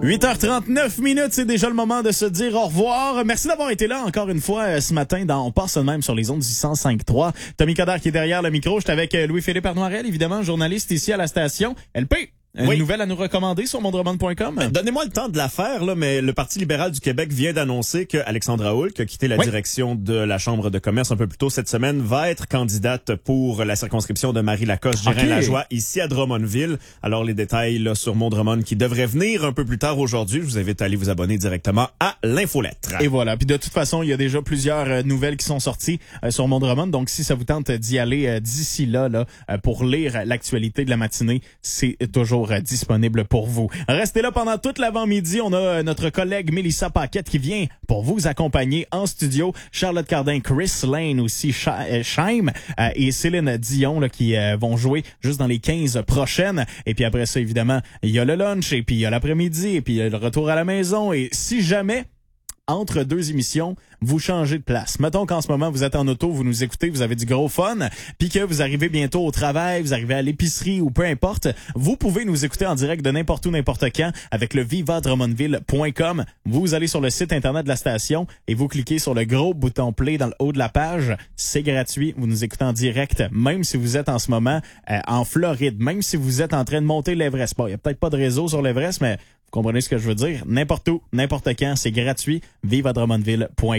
8h39, c'est déjà le moment de se dire au revoir. Merci d'avoir été là encore une fois ce matin On passe de même sur les ondes du 105.3. Tommy Coderre qui est derrière le micro. J'étais avec Louis-Philippe Arnoirel, évidemment, journaliste ici à la station. LP, une nouvelle à nous recommander sur mondremont.com? Donnez-moi le temps de la faire, là, mais le Parti libéral du Québec vient d'annoncer que Alexandra Houle, qui a quitté la direction de la Chambre de commerce un peu plus tôt cette semaine, va être candidate pour la circonscription de Marie-Lacoste-Gérin-Lajoie, ici à Drummondville. Alors, les détails là, sur Mondremont qui devraient venir un peu plus tard aujourd'hui. Je vous invite à aller vous abonner directement à l'infolettre. Et voilà. Puis de toute façon, il y a déjà plusieurs nouvelles qui sont sorties sur Mondremont. Donc, si ça vous tente d'y aller d'ici là, pour lire l'actualité de la matinée, c'est toujours disponible pour vous. Restez là pendant toute l'avant-midi. On a notre collègue Mélissa Paquette qui vient pour vous accompagner en studio. Charlotte Cardin, Chris Lane aussi, Scheim et Céline Dion là, qui vont jouer juste dans les 15 prochaines. Et puis après ça, évidemment, il y a le lunch et puis il y a l'après-midi et puis il y a le retour à la maison. Et si jamais, entre deux émissions, vous changez de place. Mettons qu'en ce moment, vous êtes en auto, vous nous écoutez, vous avez du gros fun, puis que vous arrivez bientôt au travail, vous arrivez à l'épicerie ou peu importe, vous pouvez nous écouter en direct de n'importe où, n'importe quand avec le vivadrummondville.com. Vous allez sur le site internet de la station et vous cliquez sur le gros bouton play dans le haut de la page. C'est gratuit. Vous nous écoutez en direct, même si vous êtes en ce moment en Floride, même si vous êtes en train de monter l'Everest. Bon, il n'y a peut-être pas de réseau sur l'Everest, mais vous comprenez ce que je veux dire? N'importe où, n'importe quand, c'est gratuit. Vivadrummondville.com.